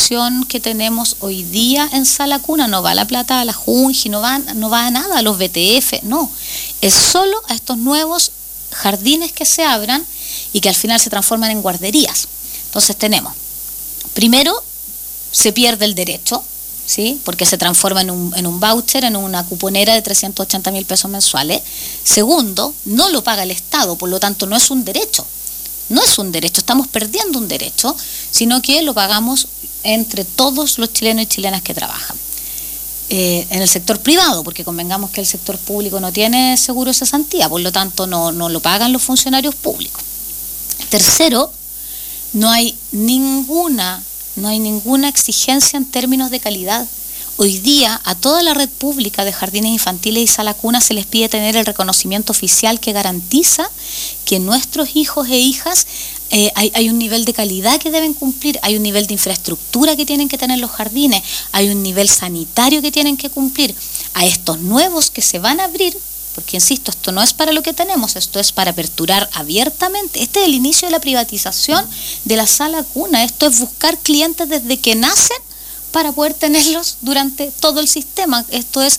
inversión que tenemos hoy día en Sala Cuna, no va la plata a la Junji, no va a nada, a los BTF, no, es solo a estos nuevos jardines que se abran y que al final se transforman en guarderías. Entonces tenemos, primero, se pierde el derecho, ¿sí? Porque se transforma en un voucher, en una cuponera de 380.000 pesos mensuales. Segundo, no lo paga el Estado, por lo tanto no es un derecho. No es un derecho, estamos perdiendo un derecho, sino que lo pagamos entre todos los chilenos y chilenas que trabajan. En el sector privado, porque convengamos que el sector público no tiene seguro de cesantía, por lo tanto no lo pagan los funcionarios públicos. Tercero, no hay ninguna exigencia en términos de calidad. Hoy día a toda la red pública de jardines infantiles y Sala Cuna se les pide tener el reconocimiento oficial que garantiza que nuestros hijos e hijas hay un nivel de calidad que deben cumplir, hay un nivel de infraestructura que tienen que tener los jardines, hay un nivel sanitario que tienen que cumplir. A estos nuevos que se van a abrir, porque insisto, esto no es para lo que tenemos, esto es para aperturar abiertamente. Este es el inicio de la privatización de la Sala Cuna, esto es buscar clientes desde que nacen para poder tenerlos durante todo el sistema. Esto es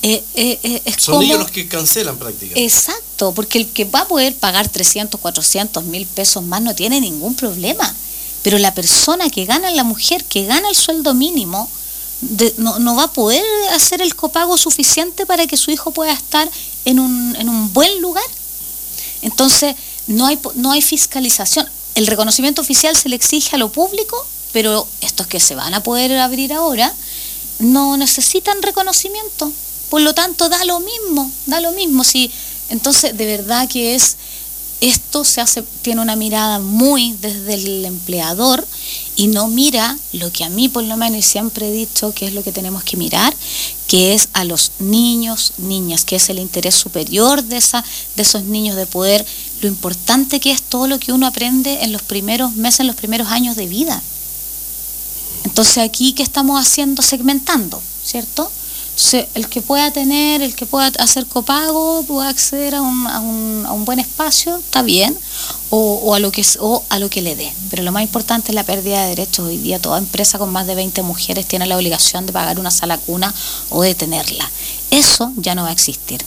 son como ellos los que cancelan prácticamente. Exacto, porque el que va a poder pagar 300, 400.000 pesos más no tiene ningún problema, pero la persona que gana, la mujer que gana el sueldo mínimo, no va a poder hacer el copago suficiente para que su hijo pueda estar en un buen lugar. Entonces no hay fiscalización. El reconocimiento oficial se le exige a lo público, pero estos que se van a poder abrir ahora no necesitan reconocimiento, por lo tanto da lo mismo. Sí, entonces de verdad que esto tiene una mirada muy desde el empleador y no mira lo que a mí por lo menos siempre he dicho que es lo que tenemos que mirar, que es a los niños, niñas, que es el interés superior de esos niños, de poder, lo importante que es todo lo que uno aprende en los primeros meses, en los primeros años de vida. Entonces aquí, ¿qué estamos haciendo? Segmentando, ¿cierto? Entonces, el que pueda hacer copago, pueda acceder a un buen espacio, está bien, o a lo que le dé. Pero lo más importante es la pérdida de derechos. Hoy día toda empresa con más de 20 mujeres tiene la obligación de pagar una Sala Cuna o de tenerla. Eso ya no va a existir.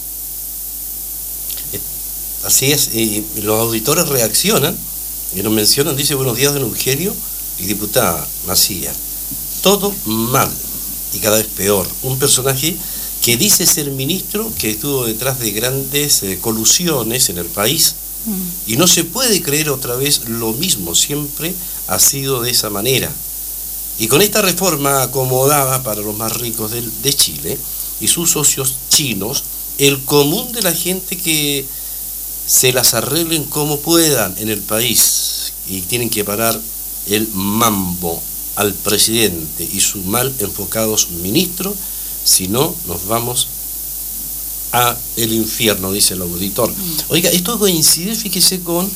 Así es, y los auditores reaccionan y nos mencionan, dice: buenos días, don Eugenio y diputada Macía. Todo mal y cada vez peor. Un personaje que dice ser ministro, que estuvo detrás de grandes colusiones en el país, y no se puede creer otra vez lo mismo, siempre ha sido de esa manera. Y con esta reforma acomodada para los más ricos de Chile y sus socios chinos, el común de la gente que se las arreglen como puedan en el país y tienen que parar el mambo al presidente y su mal enfocados ministros, si no nos vamos a el infierno, dice el auditor. Oiga, esto coincide, fíjese, con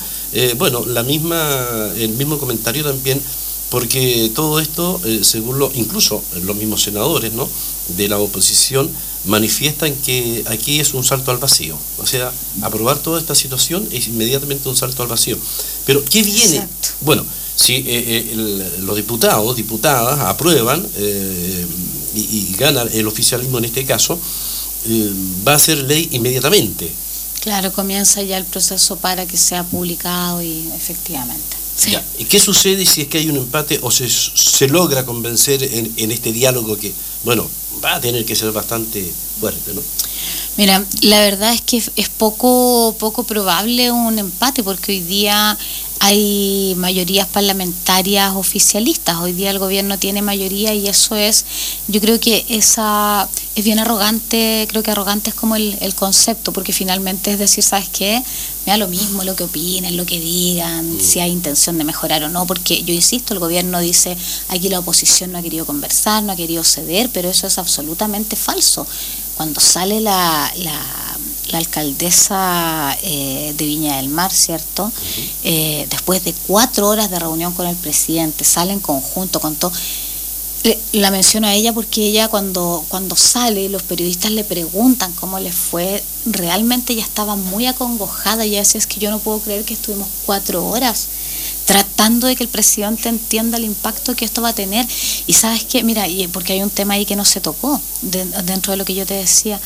el mismo comentario también, porque todo esto, según incluso los mismos senadores, ¿no?, de la oposición, manifiestan que aquí es un salto al vacío. O sea, aprobar toda esta situación es inmediatamente un salto al vacío. Pero ¿qué viene? Exacto. Bueno, si los diputadas aprueban y gana el oficialismo en este caso, va a ser ley inmediatamente. Claro, comienza ya el proceso para que sea publicado y efectivamente. Sí. Ya. ¿Y qué sucede si es que hay un empate o se logra convencer en este diálogo que, bueno, va a tener que ser bastante fuerte, ¿no? Mira, la verdad es que es poco probable un empate, porque hoy día hay mayorías parlamentarias oficialistas. Hoy día el gobierno tiene mayoría y eso yo creo que es bien arrogante. Creo que arrogante es como el concepto, porque finalmente es decir, ¿sabes qué? Me da lo mismo lo que opinen, lo que digan, si hay intención de mejorar o no, porque yo insisto, el gobierno dice, aquí la oposición no ha querido conversar, no ha querido ceder, pero eso es absolutamente falso. Cuando sale la alcaldesa de Viña del Mar, ¿cierto? Después de 4 horas de reunión con el presidente, sale en conjunto con todo. La menciono a ella porque ella cuando sale, los periodistas le preguntan cómo le fue, realmente ella estaba muy acongojada. Ella decía, es que yo no puedo creer que estuvimos 4 horas tratando de que el presidente entienda el impacto que esto va a tener. Y sabes qué, mira, porque hay un tema ahí que no se tocó, dentro de lo que yo te decía,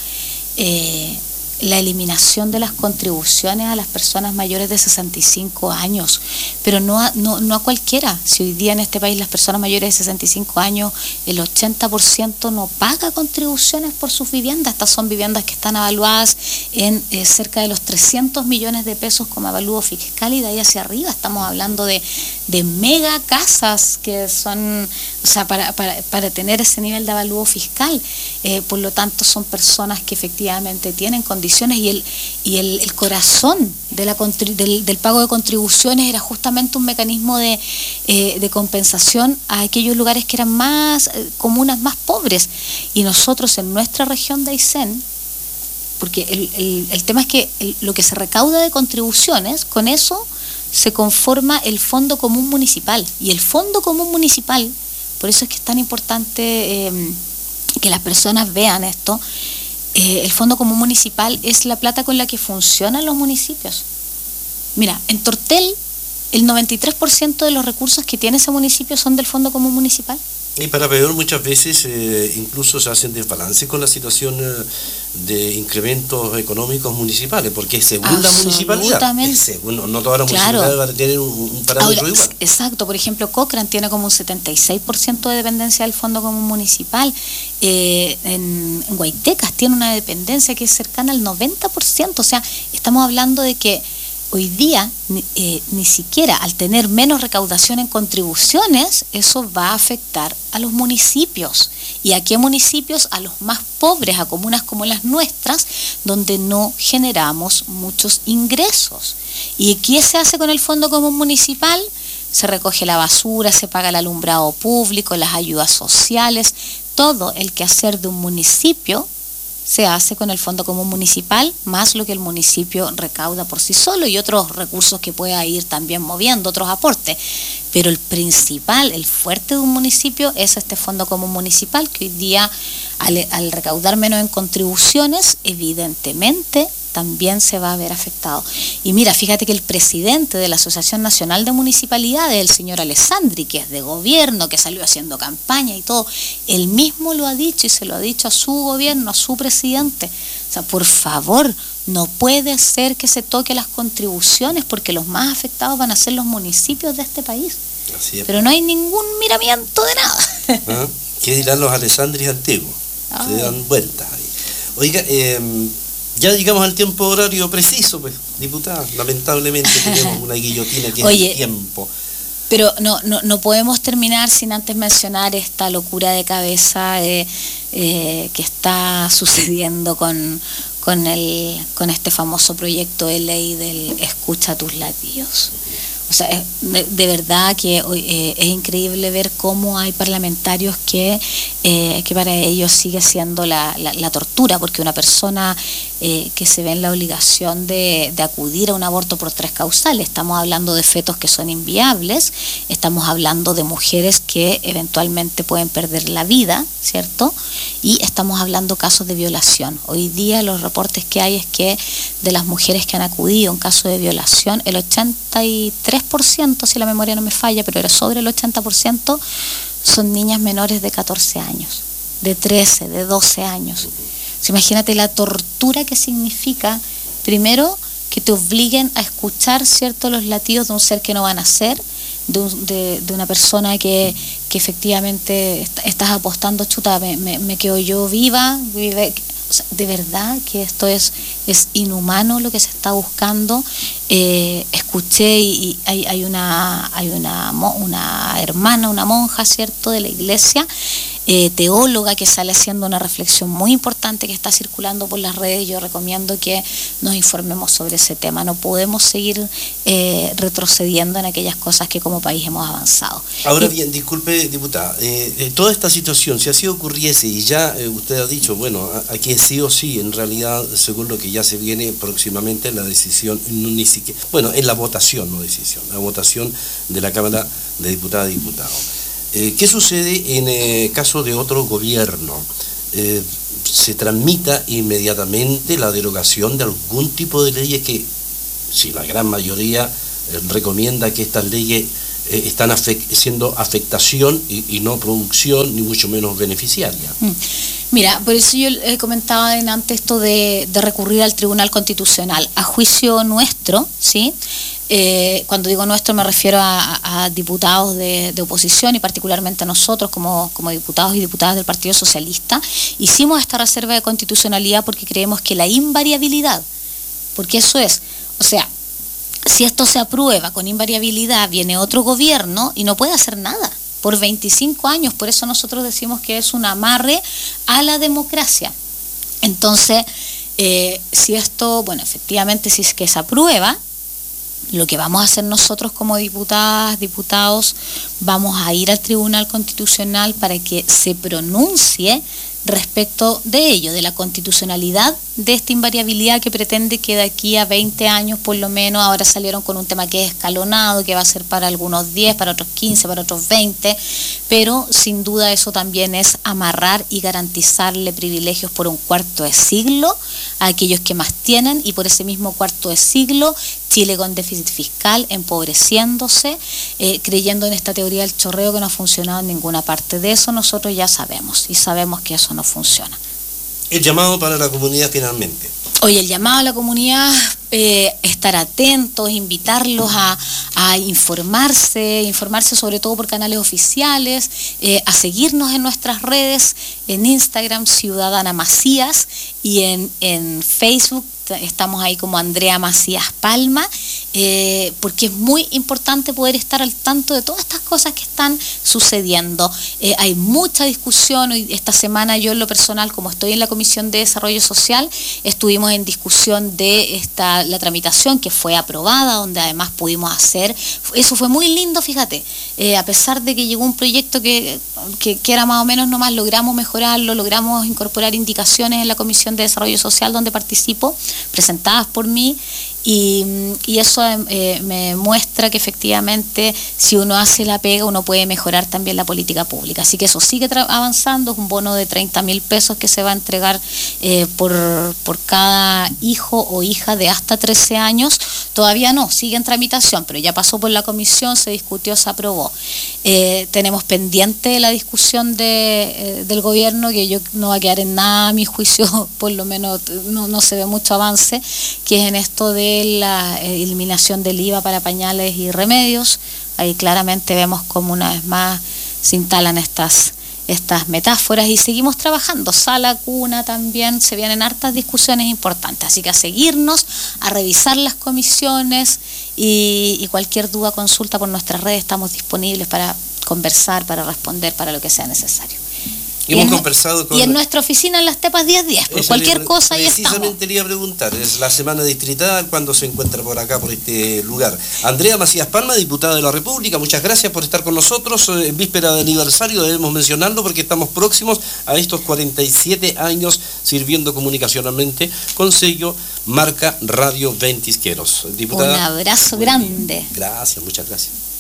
la eliminación de las contribuciones a las personas mayores de 65 años, pero no a cualquiera. Si hoy día en este país las personas mayores de 65 años, el 80% no paga contribuciones por sus viviendas. Estas son viviendas que están evaluadas en cerca de los 300 millones de pesos como avalúo fiscal, y de ahí hacia arriba estamos hablando de mega casas que son, o sea, para tener ese nivel de avalúo fiscal. Por lo tanto, son personas que efectivamente tienen condiciones, y el corazón del pago de contribuciones era justamente un mecanismo de compensación a aquellos lugares que eran más comunas, más pobres. Y nosotros en nuestra región de Aysén, porque el tema es que lo que se recauda de contribuciones, con eso se conforma el Fondo Común Municipal. Y el Fondo Común Municipal, por eso es que es tan importante que las personas vean esto, el Fondo Común Municipal es la plata con la que funcionan los municipios. Mira, en Tortel el 93% de los recursos que tiene ese municipio son del Fondo Común Municipal. Y para peor, muchas veces incluso se hacen desbalance con la situación de incrementos económicos municipales, porque es según la municipalidad. No todas las municipalidades van a tener un parámetro igual. Exacto, por ejemplo, Cochrane tiene como un 76% de dependencia del Fondo Común Municipal. En Guaytecas tiene una dependencia que es cercana al 90%. O sea, estamos hablando de que hoy día ni siquiera al tener menos recaudación en contribuciones, eso va a afectar a los municipios. ¿Y a qué municipios? A los más pobres, a comunas como las nuestras, donde no generamos muchos ingresos. ¿Y qué se hace con el Fondo Común Municipal? Se recoge la basura, se paga el alumbrado público, las ayudas sociales, todo el quehacer de un municipio se hace con el Fondo Común Municipal, más lo que el municipio recauda por sí solo y otros recursos que pueda ir también moviendo, otros aportes. Pero el principal, el fuerte de un municipio es este Fondo Común Municipal, que hoy día, al recaudar menos en contribuciones, evidentemente también se va a ver afectado. Y mira, fíjate que el presidente de la Asociación Nacional de Municipalidades, el señor Alessandri, que es de gobierno, que salió haciendo campaña y todo, él mismo lo ha dicho y se lo ha dicho a su gobierno, a su presidente. O sea, por favor, no puede ser que se toque las contribuciones, porque los más afectados van a ser los municipios de este país. Así es. Pero no hay ningún miramiento de nada. ¿Qué dirán los Alessandris antiguos? Se dan vueltas ahí. Oiga, ya llegamos al tiempo horario preciso, pues, diputada. Lamentablemente tenemos una guillotina que es el tiempo. Pero no podemos terminar sin antes mencionar esta locura de cabeza que está sucediendo con este famoso proyecto de ley del escucha tus latidos. O sea, de verdad que es increíble ver cómo hay parlamentarios que para ellos sigue siendo la tortura, porque una persona que se ve en la obligación de acudir a un aborto por 3 causales, estamos hablando de fetos que son inviables, estamos hablando de mujeres que eventualmente pueden perder la vida, ¿cierto? Y estamos hablando de casos de violación. Hoy día los reportes que hay es que de las mujeres que han acudido a un caso de violación, el 83%, si la memoria no me falla, pero era sobre el 80%, son niñas menores de 14 años, de 13, de 12 años. O sea, imagínate la tortura que significa, primero, que te obliguen a escuchar, ¿cierto?, los latidos de un ser que no va a nacer, de una persona que efectivamente estás apostando, chuta, me quedo yo viva. O sea, de verdad que esto es inhumano lo que se está buscando. Escuché y hay una hermana, una monja, ¿cierto?, de la iglesia, teóloga, que sale haciendo una reflexión muy importante que está circulando por las redes. Yo recomiendo que nos informemos sobre ese tema. No podemos seguir retrocediendo en aquellas cosas que como país hemos avanzado. Ahora bien, disculpe, diputada, toda esta situación, si así ocurriese, y ya usted ha dicho, bueno, aquí es sí o sí, en realidad, según lo que ya se viene próximamente, la decisión, ni siquiera, bueno, es la votación, no decisión, la votación de la Cámara de Diputadas y Diputados. ¿Qué sucede en el caso de otro gobierno? ¿Se tramita inmediatamente la derogación de algún tipo de leyes que, si la gran mayoría recomienda que estas leyes están siendo afectación y no producción, ni mucho menos beneficiaria. Mira, por eso yo comentaba antes esto de recurrir al Tribunal Constitucional. A juicio nuestro, ¿sí? Cuando digo nuestro me refiero a diputados de oposición y particularmente a nosotros como diputados y diputadas del Partido Socialista, hicimos esta reserva de constitucionalidad porque creemos que la invariabilidad, porque eso es, o sea, si esto se aprueba con invariabilidad, viene otro gobierno y no puede hacer nada por 25 años. Por eso nosotros decimos que es un amarre a la democracia. Entonces, si esto, bueno, efectivamente, si es que se aprueba, lo que vamos a hacer nosotros como diputadas, diputados, vamos a ir al Tribunal Constitucional para que se pronuncie respecto de ello, de la constitucionalidad de esta invariabilidad que pretende que de aquí a 20 años por lo menos, ahora salieron con un tema que es escalonado, que va a ser para algunos 10, para otros 15, para otros 20, pero sin duda eso también es amarrar y garantizarle privilegios por un cuarto de siglo a aquellos que más tienen, y por ese mismo cuarto de siglo Chile con déficit fiscal, empobreciéndose, creyendo en esta teoría del chorreo que no ha funcionado en ninguna parte. De eso nosotros ya sabemos, y sabemos que eso no funciona. El llamado para la comunidad finalmente. Oye, el llamado a la comunidad, estar atentos, invitarlos a informarse sobre todo por canales oficiales, a seguirnos en nuestras redes, en Instagram, Ciudadana Macías, y en Facebook estamos ahí como Andrea Macías Palma, porque es muy importante poder estar al tanto de todas estas cosas que están sucediendo. Hay mucha discusión. Hoy, esta semana yo en lo personal, como estoy en la Comisión de Desarrollo Social, estuvimos en discusión de la tramitación que fue aprobada, donde además pudimos hacer, eso fue muy lindo, fíjate, a pesar de que llegó un proyecto que era más o menos nomás, logramos mejorarlo, logramos incorporar indicaciones en la Comisión de Desarrollo Social donde participo, presentadas por mí, y eso me muestra que efectivamente si uno hace la pega uno puede mejorar también la política pública. Así que eso sigue avanzando. Es un bono de 30.000 pesos que se va a entregar por cada hijo o hija de hasta 13 años. Todavía no, sigue en tramitación, pero ya pasó por la comisión, se discutió, se aprobó. Tenemos pendiente la discusión del gobierno, que yo no va a quedar en nada, a mi juicio, por lo menos no se ve mucho avance, que es en esto de la eliminación del IVA para pañales y remedios. Ahí claramente vemos como una vez más se instalan estas metáforas, y seguimos trabajando. Sala Cuna también, se vienen hartas discusiones importantes, así que a seguirnos, a revisar las comisiones, y cualquier duda, consulta por nuestras redes, estamos disponibles para conversar, para responder, para lo que sea necesario. Hemos conversado con... Y en nuestra oficina en Las Tepas 1010, por cualquier cosa ahí estamos. Precisamente le iba a preguntar, es la semana distrital, cuando se encuentra por acá, por este lugar. Andrea Macías Palma, diputada de la República, muchas gracias por estar con nosotros. En víspera de aniversario debemos mencionarlo porque estamos próximos a estos 47 años sirviendo comunicacionalmente con sello marca Radio Ventisqueros. Diputada, un abrazo grande. Gracias, muchas gracias.